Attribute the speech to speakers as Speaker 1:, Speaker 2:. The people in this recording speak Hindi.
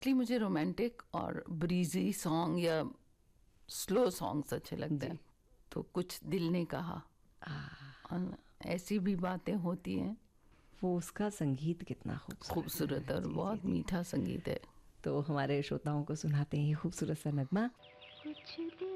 Speaker 1: इसलिए मुझे रोमांटिक और ब्रीजी सॉन्ग या स्लो सॉन्ग्स अच्छे लगते हैं। तो कुछ दिल ने कहा, और ऐसी भी बातें होती हैं।
Speaker 2: वो उसका संगीत कितना
Speaker 1: खूबसूरत और बहुत मीठा संगीत है।
Speaker 2: तो हमारे श्रोताओं को सुनाते हैं खूबसूरत सा नगमा।
Speaker 3: कुछ